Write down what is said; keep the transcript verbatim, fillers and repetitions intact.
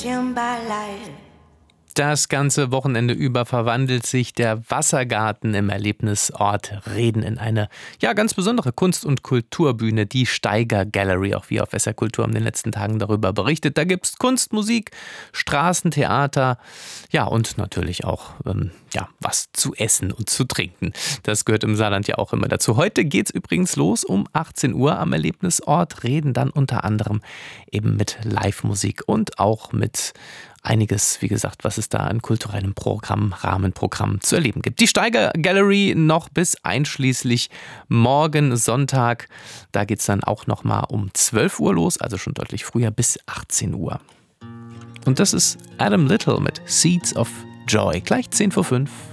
consumed by life. Das ganze Wochenende über verwandelt sich der Wassergarten im Erlebnisort Reden in eine ja ganz besondere Kunst- und Kulturbühne, die Steiger Gallery, auch wir auf S R Kultur haben in den letzten Tagen darüber berichtet. Da gibt es Kunst, Musik, Straßentheater, ja und natürlich auch ähm, ja, was zu essen und zu trinken. Das gehört im Saarland ja auch immer dazu. Heute geht's übrigens los um achtzehn Uhr am Erlebnisort Reden, dann unter anderem eben mit Live-Musik und auch mit einiges, wie gesagt, was es da an kulturellem Programm, Rahmenprogramm zu erleben gibt. Die Steiger Gallery noch bis einschließlich morgen Sonntag. Da geht es dann auch noch mal um zwölf Uhr los, also schon deutlich früher bis achtzehn Uhr. Und das ist Adam Little mit Seeds of Joy, gleich zehn vor fünf.